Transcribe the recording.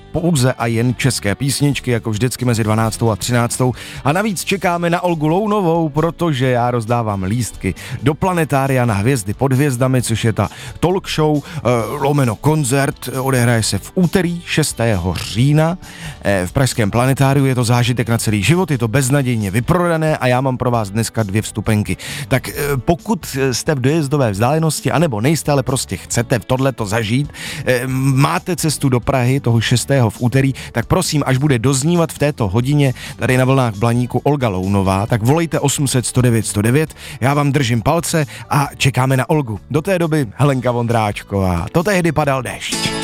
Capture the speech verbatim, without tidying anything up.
pouze a jen české písničky, jako vždycky mezi dvanáctou a třináctou. A navíc čekáme na Olgu Lounovou, protože já rozdávám lístky do Planetária na Hvězdy pod hvězdami, což je ta talk show uh, lomeno koncert, odehraje se v úterý šestého října eh, v pražském Planetáriu. Je to zážitek na celý život, je to beznadějně vyprodané a já mám pro vás dneska dvě vstupenky. Tak eh, pokud jste v dojezdové vzdálenosti, anebo nejste, ale prostě chcete tohleto zažít, eh, máte cestu do Prahy toho šestého v úterý, tak prosím, až bude doznívat v této hodině tady na vlnách Blaníku Olga Lounová, tak volejte osm set sto devět sto devět, já vám držím palce a čekáme na Olgu. Do té doby Helenka Vondráčková. To tehdy padal déšť.